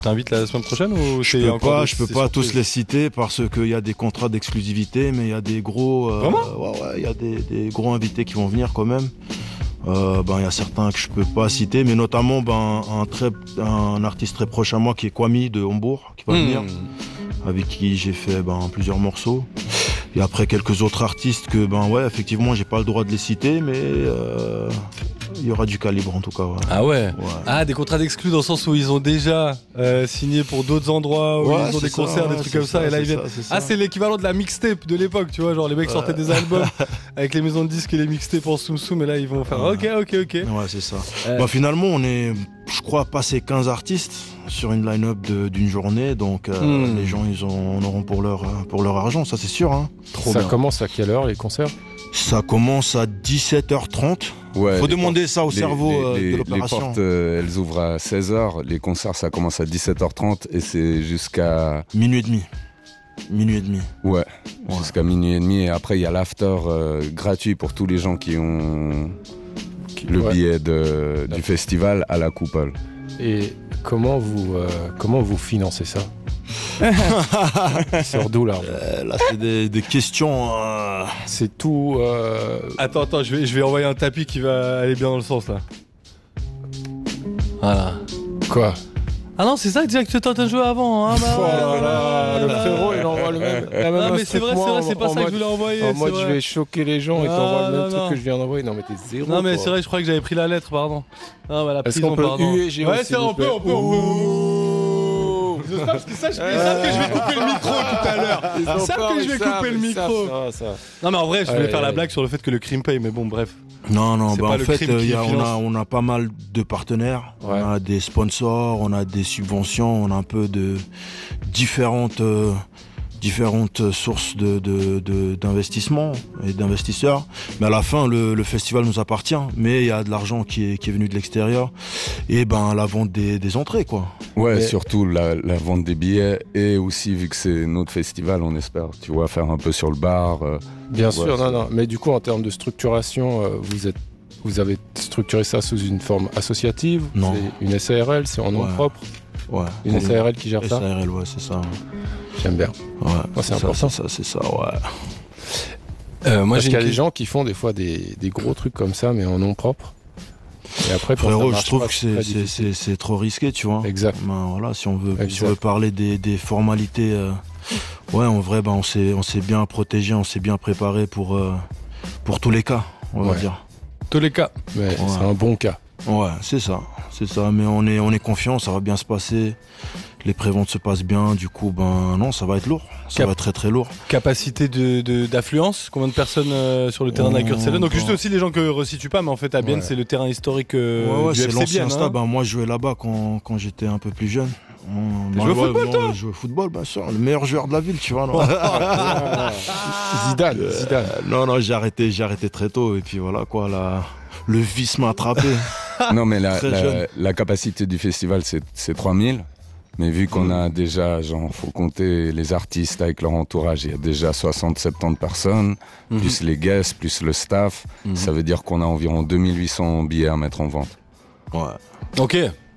T'invites la semaine prochaine ou je peux pas tous les citer parce qu'il y a des contrats d'exclusivité, mais il y a des gros. Vraiment il y a des gros invités qui vont venir quand même. Il y a certains que je peux pas citer, mais notamment un artiste très proche à moi qui est Kwame de Hombourg qui va venir, avec qui j'ai fait plusieurs morceaux. Et après quelques autres artistes que effectivement j'ai pas le droit de les citer, mais il y aura du calibre en tout cas. Ouais. Ah ouais. Ah, des contrats d'exclus dans le sens où ils ont déjà signé pour d'autres endroits, où ils ont des concerts, des trucs comme ça, et là ils viennent. C'est l'équivalent de la mixtape de l'époque, tu vois, genre les mecs sortaient des albums avec les maisons de disques et les mixtapes en soum-soum, et là ils vont faire ok. Ouais, c'est ça. Finalement on est, je crois, passé 15 artistes sur une line-up d'une journée, donc les gens ils en auront pour leur argent, ça c'est sûr. Hein. Ça commence à quelle heure les concerts ? Ça commence à 17h30. Ouais, faut demander ça au cerveau de l'opération. Les portes, elles ouvrent à 16h. Les concerts, ça commence à 17h30 et c'est jusqu'à... Minuit et demi. Ouais, jusqu'à minuit et demi. Et après, il y a l'after gratuit pour tous les gens qui ont le billet du festival à la coupole. Et comment vous financez ça? Sur d'où là c'est des questions. C'est tout. Attends, je vais envoyer un tapis qui va aller bien dans le sens là. Voilà. Quoi? Ah non, c'est ça que tu étais en train de jouer avant. Hein, le frérot, il envoie le même. Non, mais c'est vrai, c'est pas ça que je voulais envoyer. En mode, je vais choquer les gens et t'envoies le même truc que je viens d'envoyer. Non, mais t'es zéro. Non, mais c'est vrai, je crois que j'avais pris la lettre, pardon. Non, bah, la prison, pardon. Ouais, c'est on peut. Ils savent que je vais couper le micro tout à l'heure. Ils savent que je vais couper le micro. Non, mais en vrai, je voulais faire la blague sur le fait que le crime paye, mais bon, bref. Non, en fait, on a pas mal de partenaires. Ouais. On a des sponsors, on a des subventions, on a un peu de différentes sources d'investissement et d'investisseurs. Mais à la fin, le festival nous appartient. Mais il y a de l'argent qui est venu de l'extérieur. Et la vente des entrées, quoi. Ouais, mais surtout la vente des billets. Et aussi, vu que c'est notre festival, on espère, tu vois, faire un peu sur le bar. Bien sûr, non. Mais du coup, en termes de structuration, vous avez structuré ça sous une forme associative? Non. C'est une SARL, c'est en nom propre? Ouais. Une SARL qui gère ça? SARL, ouais, c'est ça. J'aime bien. Ouais, c'est important. C'est ça, ouais. Parce qu'il y a des gens qui font des fois des gros trucs comme ça, mais en nom propre. Et après, frérot, je trouve que c'est trop risqué, tu vois. Exact. Voilà, si on veut parler des formalités, en vrai, on s'est bien protégé, on s'est bien préparé pour tous les cas, on va dire. Tous les cas. Mais c'est un bon cas. Ouais, c'est ça. Mais on est confiant, ça va bien se passer. Les préventes se passent bien, du coup, non, ça va être lourd. Ça va être très très lourd. Capacité d'affluence, combien de personnes sur le terrain de la Kurt Cellen? Donc juste aussi les gens que ne resituent pas, mais en fait à Bienne, c'est le terrain historique du c'est FC l'ancien Bienne. stade. Moi, je jouais là-bas quand j'étais un peu plus jeune. Tu jouais au football, toi? Je jouais au football, bien sûr. Le meilleur joueur de la ville, tu vois. Non Zidane. Non, j'ai arrêté très tôt. Et puis voilà, quoi, le vice m'a attrapé. Non, mais la capacité du festival, c'est 3000. Mais vu qu'on a déjà, faut compter les artistes avec leur entourage, il y a déjà 60-70 personnes, plus les guests, plus le staff. Ça veut dire qu'on a environ 2800 billets à mettre en vente. Ouais. Ok.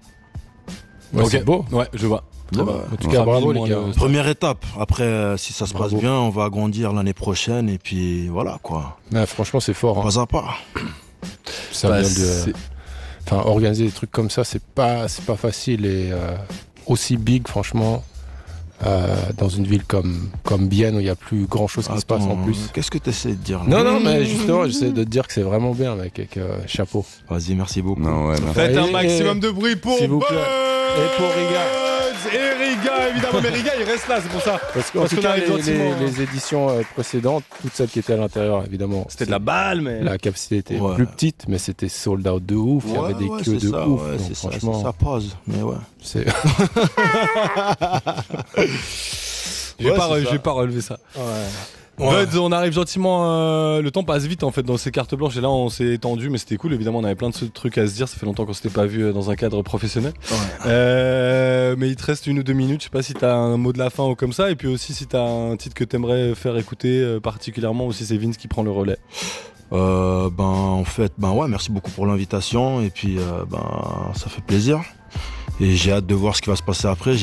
C'est beau. Ouais, je vois. En tout cas, bravo les gars. Première étape. Après, si ça se passe bien, on va agrandir l'année prochaine. Et puis voilà, quoi. Ouais, franchement, c'est fort. Pas à pas. Ça vient de... organiser des trucs comme ça, c'est pas facile. Et aussi big, franchement, dans une ville comme Bienne où il n'y a plus grand chose qui se passe en plus. Qu'est-ce que tu essaies de dire là? Non, mais justement, j'essaie de te dire que c'est vraiment bien, mec, avec chapeau. Vas-y, merci beaucoup. Non, faites un maximum de bruit pour s'il vous plaît. Et pour Riga. Et Riga, évidemment, mais Riga, il reste là, c'est pour ça. Parce qu'en tout cas, les éditions précédentes, toutes celles qui étaient à l'intérieur, évidemment. C'était de la balle, mais. La capacité était plus petite, mais c'était sold out de ouf. Il y avait des queues de ouf. Ouais, donc, franchement, ça pose, mais ouais. J'ai pas relevé ça. Bud, on arrive gentiment, le temps passe vite en fait dans ces cartes blanches et là on s'est étendu mais c'était cool, évidemment on avait plein de trucs à se dire, ça fait longtemps qu'on s'était pas vu dans un cadre professionnel. Mais il te reste 1 ou 2 minutes, je sais pas si t'as un mot de la fin ou comme ça, et puis aussi si t'as un titre que t'aimerais faire écouter particulièrement, ou si c'est Vince qui prend le relais. En fait, merci beaucoup pour l'invitation et puis ça fait plaisir. Et j'ai hâte de voir ce qui va se passer après.